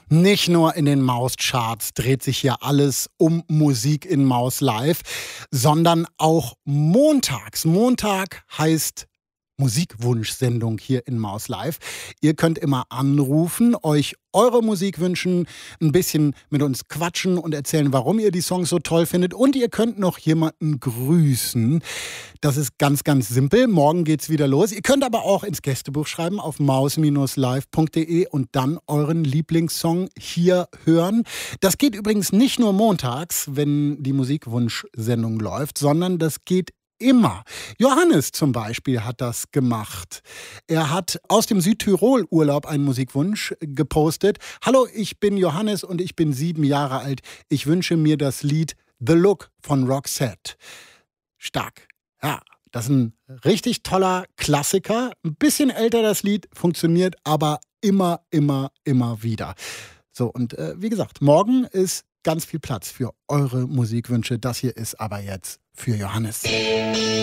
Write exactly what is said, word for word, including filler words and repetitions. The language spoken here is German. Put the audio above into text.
Nicht nur in den Mauscharts dreht sich hier alles um Musik in Maus Live, sondern auch montags. Montag heißt Musikwunschsendung hier in Maus Live. Ihr könnt immer anrufen, euch eure Musik wünschen, ein bisschen mit uns quatschen und erzählen, warum ihr die Songs so toll findet. Und ihr könnt noch jemanden grüßen. Das ist ganz, ganz simpel. Morgen geht's wieder los. Ihr könnt aber auch ins Gästebuch schreiben auf maus live punkt de und dann euren Lieblingssong hier hören. Das geht übrigens nicht nur montags, wenn die Musikwunschsendung läuft, sondern das geht immer. Johannes zum Beispiel hat das gemacht. Er hat aus dem Südtirol-Urlaub einen Musikwunsch gepostet. Hallo, ich bin Johannes und ich bin sieben Jahre alt. Ich wünsche mir das Lied The Look von Roxette. Stark. Ja, das ist ein richtig toller Klassiker. Ein bisschen älter das Lied, funktioniert aber immer, immer, immer wieder. So, und äh, wie gesagt, morgen ist ganz viel Platz für eure Musikwünsche. Das hier ist aber jetzt für Johannes.